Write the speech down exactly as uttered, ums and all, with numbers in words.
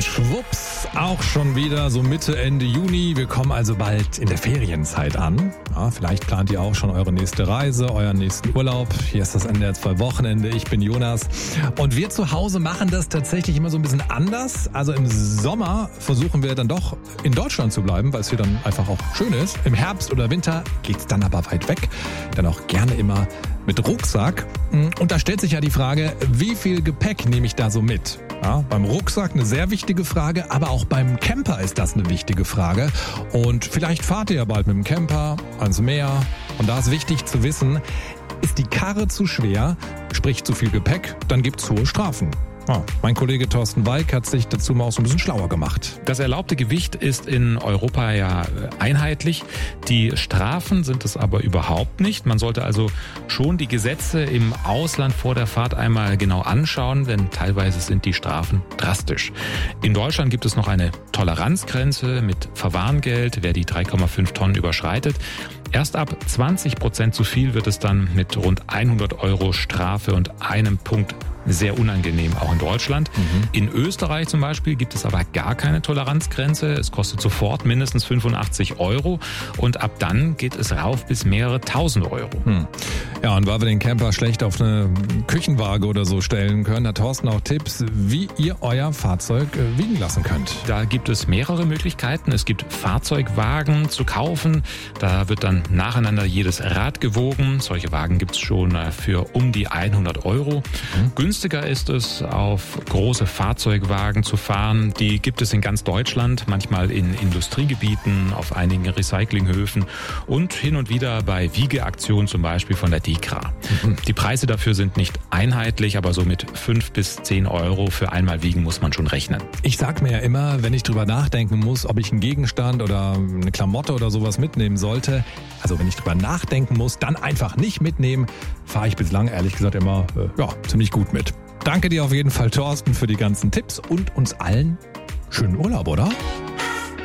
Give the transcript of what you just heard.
Und schwupps, auch schon wieder so Mitte, Ende Juni. Wir kommen also bald in der Ferienzeit an. Ja, vielleicht plant ihr auch schon eure nächste Reise, euren nächsten Urlaub. Hier ist das N D R zwei Wochenende. Ich bin Jonas. Und wir zu Hause machen das tatsächlich immer so ein bisschen anders. Also im Sommer versuchen wir dann doch in Deutschland zu bleiben, weil es hier dann einfach auch schön ist. Im Herbst oder Winter geht's dann aber weit weg. Dann auch gerne immer mit Rucksack. Und da stellt sich ja die Frage, wie viel Gepäck nehme ich da so mit? Ja, beim Rucksack eine sehr wichtige Frage, aber auch beim Camper ist das eine wichtige Frage. Und vielleicht fahrt ihr ja bald mit dem Camper ans Meer. Und da ist wichtig zu wissen, ist die Karre zu schwer, sprich zu viel Gepäck, dann gibt's hohe Strafen. Ja, mein Kollege Thorsten Weik hat sich dazu mal auch so ein bisschen schlauer gemacht. Das erlaubte Gewicht ist in Europa ja einheitlich. Die Strafen sind es aber überhaupt nicht. Man sollte also schon die Gesetze im Ausland vor der Fahrt einmal genau anschauen, denn teilweise sind die Strafen drastisch. In Deutschland gibt es noch eine Toleranzgrenze mit Verwarngeld, wer die drei Komma fünf Tonnen überschreitet. Erst ab zwanzig Prozent zu viel wird es dann mit rund hundert Euro Strafe und einem Punkt sehr unangenehm, auch in Deutschland. Mhm. In Österreich zum Beispiel gibt es aber gar keine Toleranzgrenze. Es kostet sofort mindestens fünfundachtzig Euro und ab dann geht es rauf bis mehrere tausend Euro. Hm. Ja, und weil wir den Camper schlecht auf eine Küchenwaage oder so stellen können, hat Thorsten auch Tipps, wie ihr euer Fahrzeug wiegen lassen könnt. Da gibt es mehrere Möglichkeiten. Es gibt Fahrzeugwagen zu kaufen. Da wird dann nacheinander jedes Rad gewogen. Solche Wagen gibt es schon für um die hundert Euro. Mhm. Günstiger ist es, auf große Fahrzeugwagen zu fahren. Die gibt es in ganz Deutschland, manchmal in Industriegebieten, auf einigen Recyclinghöfen und hin und wieder bei Wiegeaktionen, zum Beispiel von der DEKRA. Mhm. Die Preise dafür sind nicht einheitlich, aber so mit fünf bis zehn Euro für einmal wiegen muss man schon rechnen. Ich sag mir ja immer, wenn ich drüber nachdenken muss, ob ich einen Gegenstand oder eine Klamotte oder sowas mitnehmen sollte, also wenn ich drüber nachdenken muss, dann einfach nicht mitnehmen, fahre ich bislang ehrlich gesagt immer äh, ja, ziemlich gut mit. Danke dir auf jeden Fall, Thorsten, für die ganzen Tipps und uns allen schönen Urlaub, oder?